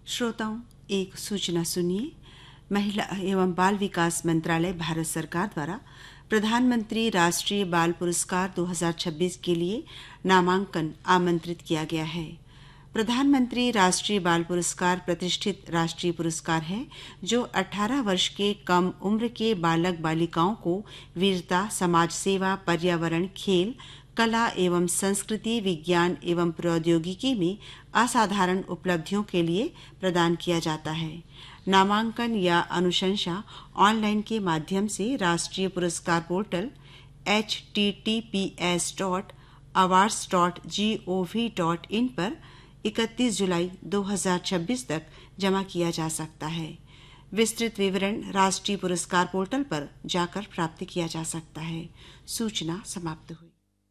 श्रोताओं, एक सूचना सुनिए। महिला एवं बाल विकास मंत्रालय भारत सरकार द्वारा प्रधानमंत्री राष्ट्रीय बाल पुरस्कार 2026 के लिए नामांकन आमंत्रित किया गया है। प्रधानमंत्री राष्ट्रीय बाल पुरस्कार प्रतिष्ठित राष्ट्रीय पुरस्कार है जो 18 वर्ष के कम उम्र के बालक बालिकाओं को वीरता, समाज सेवा, पर्यावरण, खेल, कला एवं संस्कृति, विज्ञान एवं प्रौद्योगिकी में असाधारण उपलब्धियों के लिए प्रदान किया जाता है। नामांकन या अनुशंसा ऑनलाइन के माध्यम से राष्ट्रीय पुरस्कार पोर्टल https://awards.gov.in पर 31 जुलाई 2026 तक जमा किया जा सकता है। विस्तृत विवरण राष्ट्रीय पुरस्कार पोर्टल पर जाकर प्राप्त किया जा सकता है। सूचना समाप्त हुई।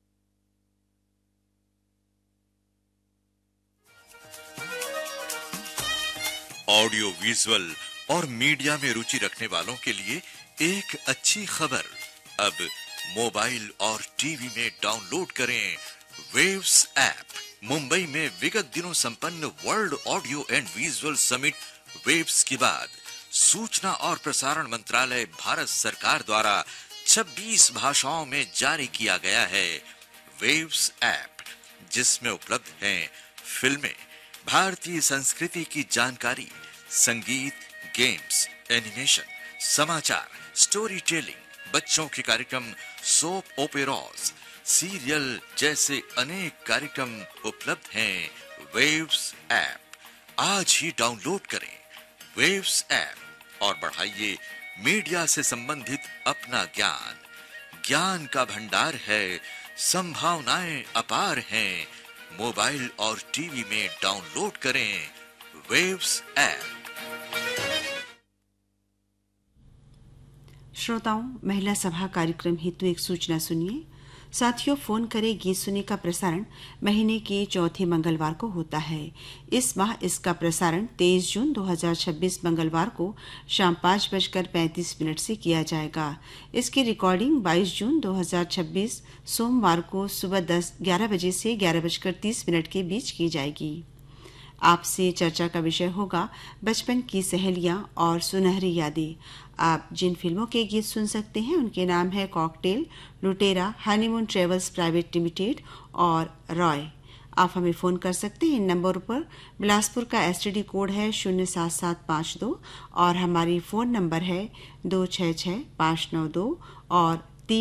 ऑडियो विजुअल और मीडिया में रुचि रखने वालों के लिए एक अच्छी खबर। अब मोबाइल और टीवी में डाउनलोड करें वेव्स ऐप। मुंबई में विगत दिनों संपन्न world audio and visual summit waves के बाद सूचना और प्रसारण मंत्रालय भारत सरकार द्वारा 26 भाषाओं में जारी किया गया है वेव्स ऐप, जिसमें उपलब्ध हैं फिल्में, भारतीय संस्कृति की जानकारी, संगीत, गेम्स, एनिमेशन, समाचार, स्टोरी टेलिंग, बच्चों के कार्यक्रम, सोप ओपेराज, सीरियल जैसे अनेक कार्यक्रम उपलब्ध हैं वेव्स ऐप। आज ही डाउनलोड करें वेव्स ऐप और बढ़ाइए मीडिया से संबंधित अपना ज्ञान। ज्ञान का भंडार है, संभावनाएं अपार हैं। मोबाइल और टीवी में डाउनलोड करें वेव्स ऐप। श्रोताओं, महिला सभा कार्यक्रम हेतु एक सूचना सुनिए। साथियों, फोन करें गीत सुने का प्रसारण महीने के चौथे मंगलवार को होता है। इस माह इसका प्रसारण 23 जून 2026 मंगलवार को शाम 5:35 से किया जाएगा। इसकी रिकॉर्डिंग 22 जून 2026 सोमवार को सुबह 11 बजे से 11:30 के बीच की जाएगी। आपसे चर्चा का विषय होगा बचपन की सहेलियां और सुनहरी यादें। आप जिन फिल्मों के गीत सुन सकते हैं उनके नाम है कॉकटेल, लुटेरा, हनीमून ट्रेवल्स प्राइवेट लिमिटेड और रॉय। आप हमें फ़ोन कर सकते हैं इन नंबरों पर। बिलासपुर का एसटीडी कोड है 07752 और हमारी फ़ोन नंबर है 266592 और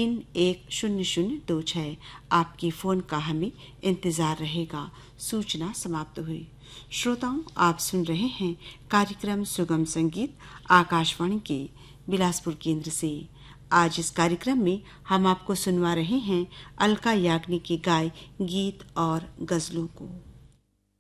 310026। आपकी फ़ोन का हमें इंतज़ार रहेगा। सूचना समाप्त हुई। श्रोताओं, आप सुन रहे हैं कार्यक्रम सुगम संगीत आकाशवाणी के बिलासपुर केंद्र से। आज इस कार्यक्रम में हम आपको सुनवा रहे हैं अलका याग्निक के गाए गीत और गजलों को।